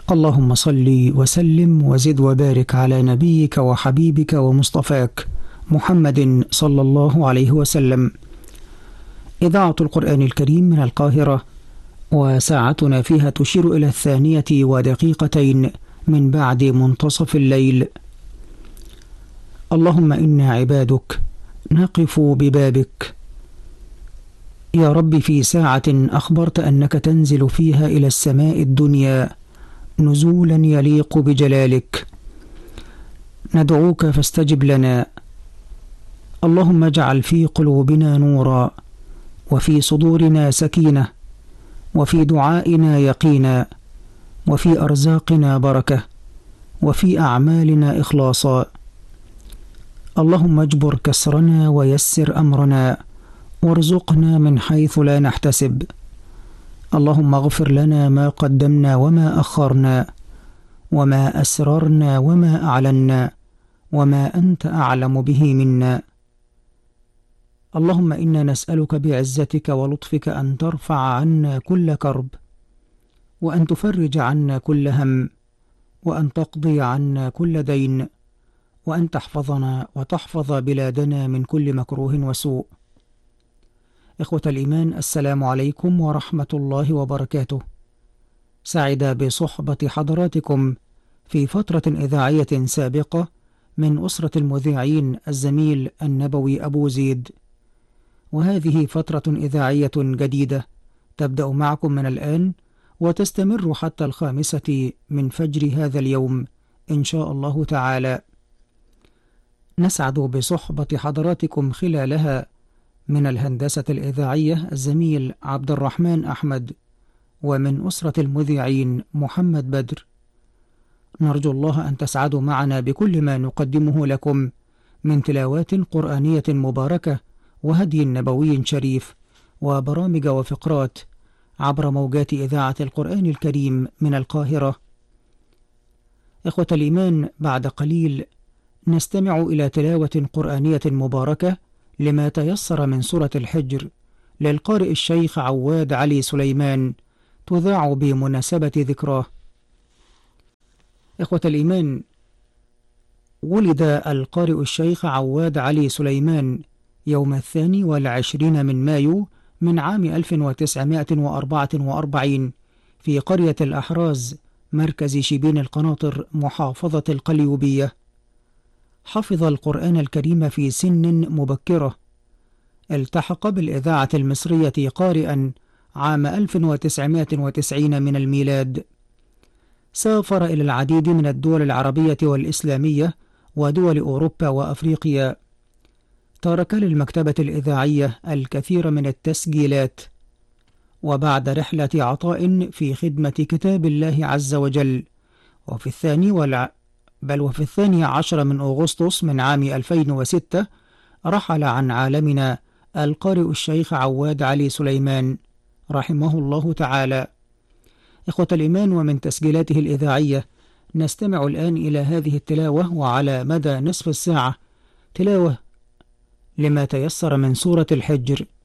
اللهم صل وسلم وزد وبارك على نبيك وحبيبك ومصطفاك محمد صلى الله عليه وسلم. إذاعة القرآن الكريم من القاهرة، وساعتنا فيها تشير إلى 2:02 من بعد منتصف الليل. اللهم إنا عبادك نقف ببابك يا رب في ساعة أخبرت أنك تنزل فيها إلى السماء الدنيا نزولا يليق بجلالك. ندعوك فاستجب لنا. اللهم اجعل في قلوبنا نورا، وفي صدورنا سكينة، وفي دعائنا يقينا، وفي أرزاقنا بركة، وفي أعمالنا إخلاصا. اللهم اجبر كسرنا ويسر أمرنا، وارزقنا من حيث لا نحتسب. اللهم اغفر لنا ما قدمنا وما أخرنا، وما أسررنا وما أعلنا، وما أنت أعلم به منا. اللهم إنا نسألك بعزتك ولطفك أن ترفع عنا كل كرب، وأن تفرج عنا كل هم، وأن تقضي عنا كل دين، وأن تحفظنا وتحفظ بلادنا من كل مكروه وسوء. إخوة الإيمان، السلام عليكم ورحمة الله وبركاته. سعد بصحبة حضراتكم في فترة إذاعية سابقة من أسرة المذيعين الزميل النبوي أبو زيد، وهذه فترة إذاعية جديدة تبدأ معكم من الآن وتستمر حتى 5 من فجر هذا اليوم إن شاء الله تعالى. نسعد بصحبة حضراتكم خلالها من الهندسة الإذاعية الزميل عبد الرحمن أحمد، ومن أسرة المذيعين محمد بدر. نرجو الله أن تسعدوا معنا بكل ما نقدمه لكم من تلاوات قرآنية مباركة وهدي نبوي شريف وبرامج وفقرات عبر موجات إذاعة القرآن الكريم من القاهرة. إخوة الإيمان، بعد قليل نستمع إلى تلاوة قرآنية مباركة لما تيسر من سورة الحجر للقارئ الشيخ عواد علي سليمان، تذاع بمناسبة ذكراه. إخوة الإيمان، ولد القارئ الشيخ عواد علي سليمان يوم 22 من مايو من عام 1944 في قرية الأحراز مركز شبين القناطر محافظة القليوبية. حفظ القرآن الكريم في سن مبكرة. التحق بالإذاعة المصرية قارئا عام 1990 من الميلاد. سافر إلى العديد من الدول العربية والإسلامية ودول أوروبا وأفريقيا. ترك للمكتبة الإذاعية الكثير من التسجيلات. وبعد رحلة عطاء في خدمة كتاب الله عز وجل، وفي 12 من أغسطس من عام 2006 رحل عن عالمنا القارئ الشيخ عواد علي سليمان رحمه الله تعالى. إخوة الإيمان، ومن تسجيلاته الإذاعية نستمع الآن إلى هذه التلاوة، وعلى مدى نصف الساعة تلاوة لما تيسر من سورة الحجر